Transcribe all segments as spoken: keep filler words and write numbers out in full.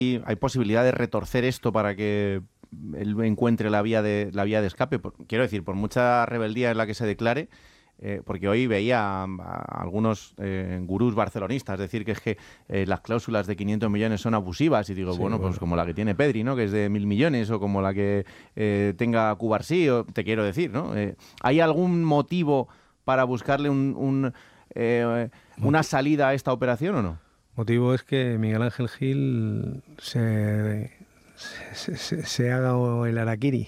hay posibilidad de retorcer esto para que él encuentre la vía de la vía de escape. Por, quiero decir, por mucha rebeldía en la que se declare, eh, porque hoy veía a, a algunos eh, gurús barcelonistas decir que es que eh, las cláusulas de quinientos millones son abusivas, y digo, sí, bueno, bueno, pues como la que tiene Pedri, ¿no?, que es de mil millones, o como la que eh, tenga Cubarsí, o, te quiero decir, ¿no? Eh, ¿hay algún motivo para buscarle un, un, eh, una salida a esta operación o no? Motivo es que Miguel Ángel Gil se, se, se, se haga el harakiri.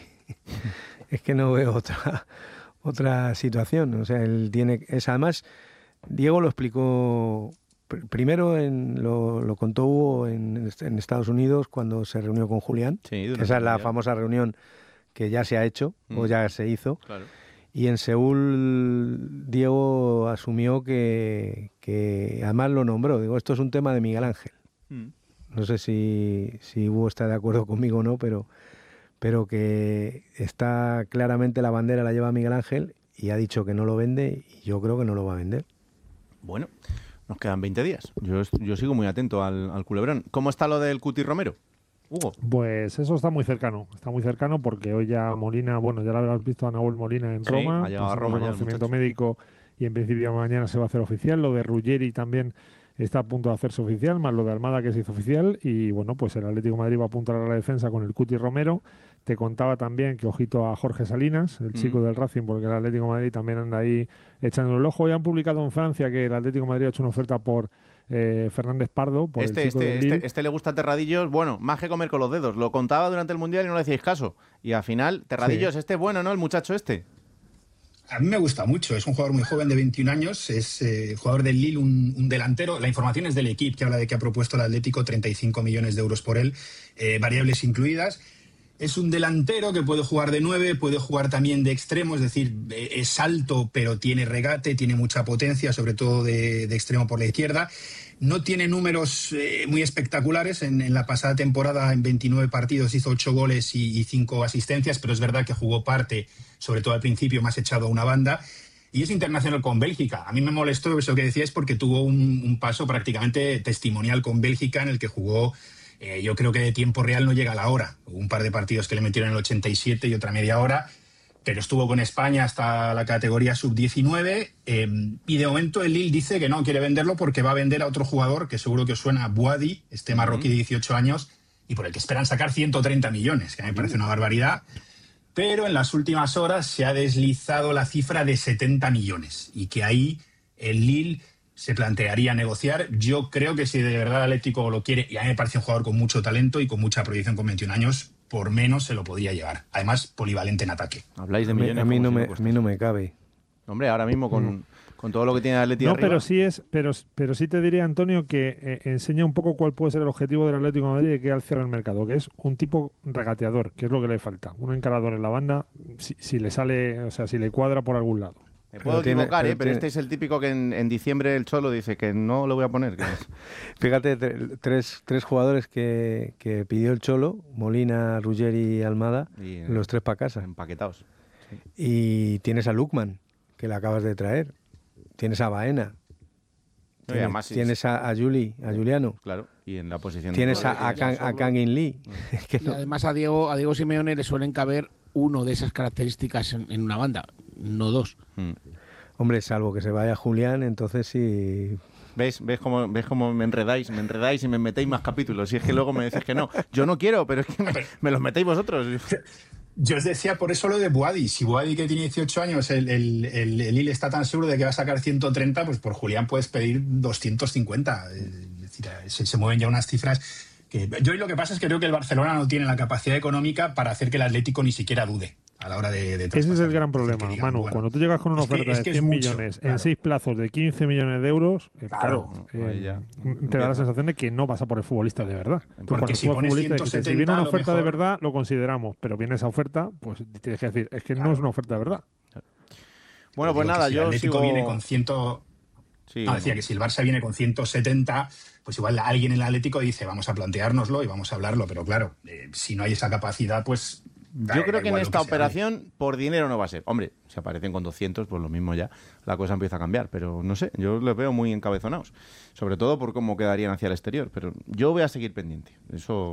Es que no veo otra otra situación. O sea, él tiene... Es, además, Diego lo explicó... Pr primero en, lo, lo contó Hugo en, en Estados Unidos cuando se reunió con Julián. Sí, esa es la famosa reunión que ya se ha hecho, mm. o ya se hizo. Claro. Y en Seúl Diego asumió que, que además lo nombró. Digo, esto es un tema de Miguel Ángel. Mm. No sé si, si Hugo está de acuerdo conmigo o no, pero, pero que está claramente la bandera la lleva Miguel Ángel y ha dicho que no lo vende, y yo creo que no lo va a vender. Bueno, nos quedan veinte días. Yo, yo sigo muy atento al, al culebrón. ¿Cómo está lo del Cuti Romero, Hugo? Pues eso está muy cercano, está muy cercano porque hoy ya Molina, bueno, ya lo habrás visto a Nahuel Molina en Roma, sí, ha llegado a Roma, ya conocimiento médico, y en principio mañana se va a hacer oficial. Lo de Ruggeri también está a punto de hacerse oficial, más lo de Almada que se hizo oficial, y bueno, pues el Atlético de Madrid va a apuntar a la defensa con el Cuti Romero. Te contaba también que ojito a Jorge Salinas, el chico mm. del Racing, porque el Atlético de Madrid también anda ahí echando el ojo. Ya han publicado en Francia que el Atlético de Madrid ha hecho una oferta por Eh, Fernández Pardo, por este, el chico este, del Lille. este, este le gusta Terradillos, bueno, más que comer con los dedos. Lo contaba durante el Mundial y no le hacíais caso. Y al final, Terradillos, sí. Este es bueno, ¿no? El muchacho este. A mí me gusta mucho, es un jugador muy joven de veintiún años, es eh, jugador del Lille, un, un delantero. La información es del equipo, que habla de que ha propuesto el Atlético treinta y cinco millones de euros por él, eh, variables incluidas. Es un delantero que puede jugar de nueve, puede jugar también de extremo, es decir, es alto pero tiene regate, tiene mucha potencia, sobre todo de, de extremo por la izquierda. No tiene números eh, muy espectaculares. En, en la pasada temporada, en veintinueve partidos, hizo ocho goles y, y cinco asistencias, pero es verdad que jugó parte, sobre todo al principio, más echado a una banda. Y es internacional con Bélgica. A mí me molestó eso que decías porque tuvo un, un paso prácticamente testimonial con Bélgica en el que jugó... Eh, yo creo que de tiempo real no llega a la hora. Hubo un par de partidos que le metieron en el ochenta y siete y otra media hora, pero estuvo con España hasta la categoría sub diecinueve, eh, y de momento el Lille dice que no quiere venderlo porque va a vender a otro jugador que seguro que os suena, Bouhaddi, este marroquí de dieciocho años, y por el que esperan sacar ciento treinta millones, que a mí me parece una barbaridad. Pero en las últimas horas se ha deslizado la cifra de setenta millones, y que ahí el Lille se plantearía negociar. Yo creo que si de verdad el Atlético lo quiere, y a mí me parece un jugador con mucho talento y con mucha proyección con veintiún años, por menos se lo podría llevar. Además, polivalente en ataque. Habláis de millones. A mí, no, me, a mí no me cabe. Hombre, ahora mismo con, mm. con todo lo que tiene el Atlético No, arriba. pero sí es, pero, pero sí te diría, Antonio, que eh, enseña un poco cuál puede ser el objetivo del Atlético de Madrid de que al cierre el mercado, que es un tipo regateador, que es lo que le falta. Un encarador en la banda, si, si le sale, o sea, si le cuadra por algún lado. Me puedo pero equivocar, tiene, ¿eh? pero tiene... este es el típico que en, en diciembre el Cholo dice que no lo voy a poner. Que es... Fíjate, tres, tres jugadores que, que pidió el Cholo, Molina, Ruggeri y Almada, y, eh, los tres para casa. Empaquetados. Sí. Y tienes a Lukman, que le acabas de traer. Tienes a Baena. No, tienes además, tienes es... a, a Juli, a Juliano. Claro, y en la posición... Tienes de... a, a, Kang, a Kang In Lee. Es que no. Además a Diego, a Diego Simeone le suelen caber uno de esas características en, en una banda, no dos. Hmm. Hombre, salvo que se vaya Julián, entonces sí... ¿Ves? ¿Ves cómo, ¿Ves cómo me enredáis? Me enredáis y me metéis más capítulos. Y es que luego me decís que no. Yo no quiero, pero es que me, me los metéis vosotros. Yo os decía por eso lo de Bouhaddi. Si Bouhaddi, que tiene dieciocho años, el, el, el, el Lille está tan seguro de que va a sacar ciento treinta, pues por Julián puedes pedir doscientos cincuenta. Es decir, se, se mueven ya unas cifras que... Yo lo que pasa es que creo que el Barcelona no tiene la capacidad económica para hacer que el Atlético ni siquiera dude a la hora de, de ese es el gran problema, digan, Manu. Bueno, cuando tú llegas con una oferta que, de cien millones claro. en seis plazos de quince millones de euros, eh, claro, claro eh, te da la sensación de que no vas a por el futbolista de verdad. Porque si pones ciento setenta, si viene una oferta mejor... de verdad, lo consideramos, pero viene esa oferta, pues tienes que decir, es que claro. no es una oferta de verdad. Bueno, pues nada, si yo el Atlético sigo... viene con cien... Sí, no, decía no. que si el Barça viene con ciento setenta, pues igual alguien en el Atlético dice, vamos a planteárnoslo y vamos a hablarlo, pero claro, eh, si no hay esa capacidad, pues Yo Da- creo da que en igual lo esta que sea. operación por dinero no va a ser. Hombre, si aparecen con doscientos, pues lo mismo ya, la cosa empieza a cambiar. Pero no sé, yo los veo muy encabezonados. Sobre todo por cómo quedarían hacia el exterior. Pero yo voy a seguir pendiente. Eso